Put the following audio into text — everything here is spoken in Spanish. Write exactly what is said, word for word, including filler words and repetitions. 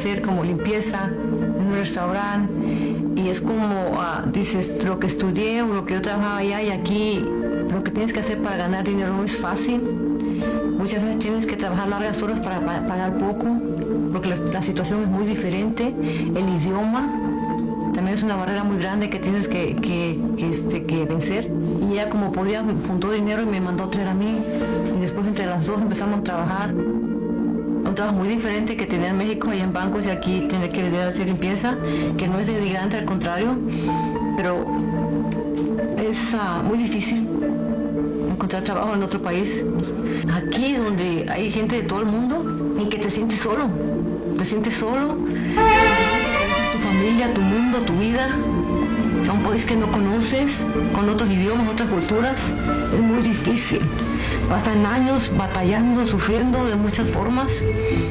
hacer como limpieza en un restaurante y es como, uh, dices, lo que estudié o lo que yo trabajaba allá y aquí, lo que tienes que hacer para ganar dinero no es fácil. Muchas veces tienes que trabajar largas horas para pa- pagar poco, porque la, la situación es muy diferente. El idioma también es una barrera muy grande que tienes que, que, que, este, que vencer. Y ella, como podía, juntó dinero y me mandó a traer a mí. Y después entre las dos empezamos a trabajar. Un trabajo muy diferente que tenía en México, allá en bancos, y aquí tener que venir a hacer limpieza, que no es denigrante, al contrario, pero es uh, muy difícil encontrar trabajo en otro país. Aquí donde hay gente de todo el mundo y que te sientes solo, te sientes solo, tu familia, tu mundo, tu vida, a un país que no conoces, con otros idiomas, otras culturas, es muy difícil. Pasan años batallando, sufriendo de muchas formas.